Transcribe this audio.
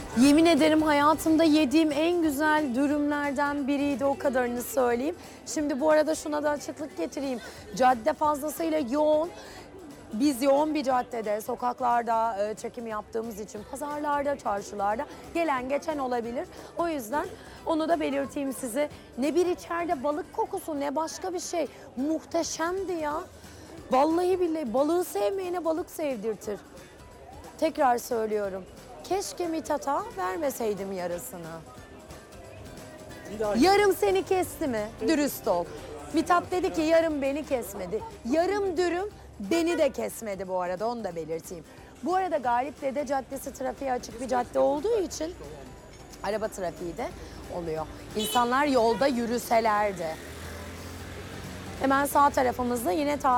Yemin ederim hayatımda yediğim en güzel dürümlerden biriydi, o kadarını söyleyeyim. Şimdi bu arada şuna da açıklık getireyim. Cadde fazlasıyla yoğun. Biz yoğun bir caddede, sokaklarda çekim yaptığımız için pazarlarda, çarşılarda gelen geçen olabilir. O yüzden onu da belirteyim size. Ne bir içeride balık kokusu ne başka bir şey. Muhteşemdi ya. Vallahi billahi balığı sevmeyene balık sevdirtir. Tekrar söylüyorum. Keşke Mithat'a vermeseydim yarısını. Yarım seni kesti mi? Dürüst ol. Mithat dedi ki yarım beni kesmedi. Yarım dürüm beni de kesmedi bu arada, onu da belirteyim. Bu arada Galip Dede Caddesi trafiğe açık bir cadde olduğu için araba trafiği de oluyor. İnsanlar yolda yürüselerdi. Hemen sağ tarafımızda yine